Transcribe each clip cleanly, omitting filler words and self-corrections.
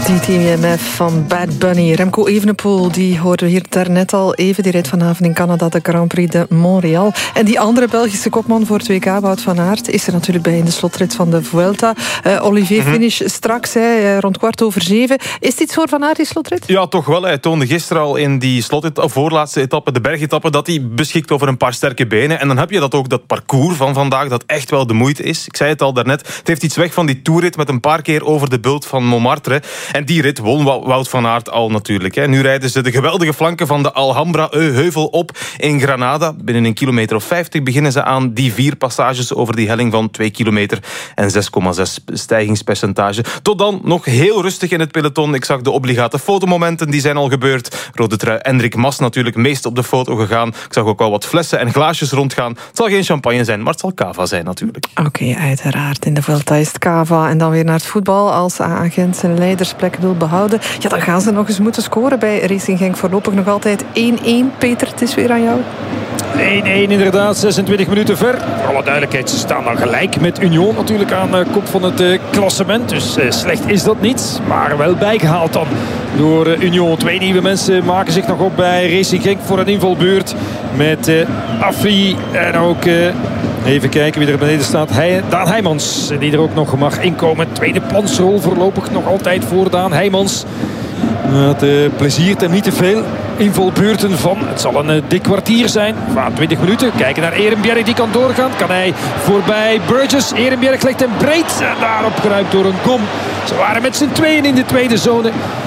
DTMF van Bad Bunny. Remco Evenepoel, die hoorden we hier daarnet al even. Die rijdt vanavond in Canada de Grand Prix de Montréal. En die andere Belgische kopman voor 2K, Wout van Aert, is er natuurlijk bij in de slotrit van de Vuelta. Olivier finish straks, rond 6:15. Is het iets voor Van Aert, die slotrit? Ja, toch wel. Hij toonde gisteren al in die voorlaatste etappe, de bergetappe, dat hij beschikt over een paar sterke benen. En dan heb je dat ook, dat parcours van vandaag, dat echt wel de moeite is. Ik zei het al daarnet, het heeft iets weg van die toerrit met een paar keer over de bult van Montmartre. En die rit won Wout van Aert al natuurlijk. Nu rijden ze de geweldige flanken van de Alhambra-heuvel op in Granada. Binnen 1 kilometer of 50 beginnen ze aan die 4 passages over die helling van 2 kilometer en 6,6 stijgingspercentage. Tot dan nog heel rustig in het peloton. Ik zag de obligate fotomomenten, die zijn al gebeurd. Rode trui Enric Mas natuurlijk meest op de foto gegaan. Ik zag ook al wat flessen en glaasjes rondgaan. Het zal geen champagne zijn, maar het zal cava zijn natuurlijk. Oké, uiteraard. In de Vuelta is het cava. En dan weer naar het voetbal. Als A-agent zijn leidersplek wil behouden, ja, dan gaan ze nog eens moeten scoren bij Racing Genk. Voorlopig nog altijd 1-1. Peter, het is weer aan jou. 1-1 inderdaad, 26 minuten ver. Voor alle duidelijkheid, ze staan dan gelijk met Union natuurlijk aan kop van het klassement. Dus slecht is dat niet, maar wel bijgehaald dan door Union. 2 nieuwe mensen maken zich nog op bij Racing Genk voor een invalbeurt. Met Afri en ook... even kijken wie er beneden staat. Daan Heijmans, die er ook nog mag inkomen. Tweede plansrol voorlopig nog altijd voor Daan Heijmans. Het pleziert hem niet te veel. Invalbeurten van, het zal een dik kwartier zijn. 20 minuten. Kijken naar Ehrenbjerg, die kan doorgaan. Kan hij voorbij Burgess. Ehrenbjerg legt hem breed. En daarop grijpt door een kom. Ze waren met z'n tweeën in de tweede zone.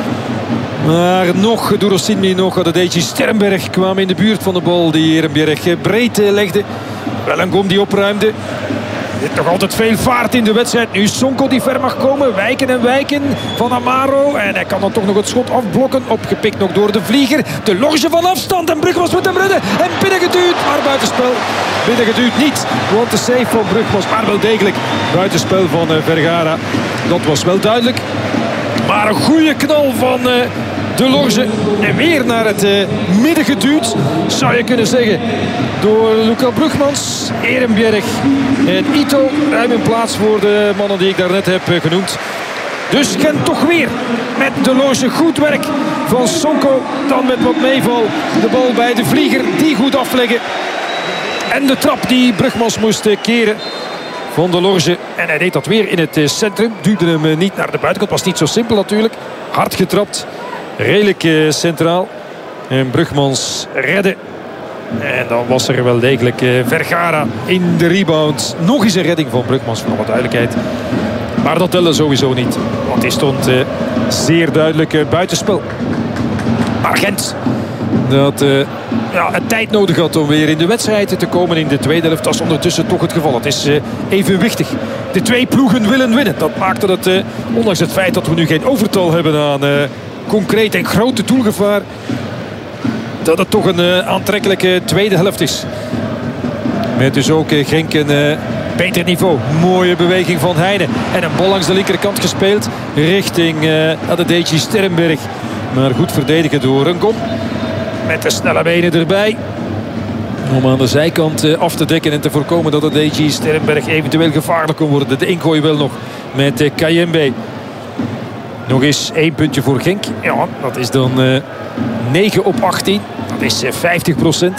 Maar nog, door Ostinmi nog, Adedeji Sternberg kwam in de buurt van de bal. Die Ehrenbjerg breed legde. Wel een gom die opruimde. Er zit nog altijd veel vaart in de wedstrijd. Nu Sonko die ver mag komen. Wijken en wijken van Amaro. En hij kan dan toch nog het schot afblokken. Opgepikt nog door de vlieger. De Lorge van afstand. En Brugmans met hem redden. En binnengeduwd. Maar buitenspel. Binnengeduwd niet. Want de save van Brugmans. Maar wel degelijk buitenspel van Vergara. Dat was wel duidelijk. Maar een goede knal van... De Lorge en weer naar het midden geduwd, zou je kunnen zeggen, door Luca Brugmans, Ehrenbjerg en Ito. Ruim in plaats voor de mannen die ik daarnet heb genoemd. Dus Gent toch weer met de Lorge. Goed werk van Sonko. Dan met wat meeval de bal bij de vlieger. Die goed afleggen. En de trap die Brugmans moest keren van de Lorge. En hij deed dat weer in het centrum. Duwde hem niet naar de buitenkant. Was niet zo simpel natuurlijk. Hard getrapt. Redelijk centraal. En Brugmans redden. En dan was er wel degelijk Vergara in de rebound. Nog eens een redding van Brugmans, voor alle duidelijkheid. Maar dat telde sowieso niet. Want die stond zeer duidelijk buitenspel. Maar Gent, dat het tijd nodig had om weer in de wedstrijd te komen in de tweede helft. Dat is ondertussen toch het geval. Het is evenwichtig. De 2 ploegen willen winnen. Dat maakte het, ondanks het feit dat we nu geen overtal hebben aan... concreet en grote doelgevaar, dat het toch een aantrekkelijke tweede helft is. Met dus ook Genk een beter niveau. Mooie beweging van Heine. En een bal langs de linkerkant gespeeld richting Adedeji Sternberg. Maar goed verdedigen door een kom. Met de snelle benen erbij. Om aan de zijkant af te dekken en te voorkomen dat Adedeji Sternberg eventueel gevaarlijk kon worden. De ingooi wel nog met Kayembe. Nog eens 1 puntje voor Genk. Ja, dat is dan 9 op 18. Dat is 50%.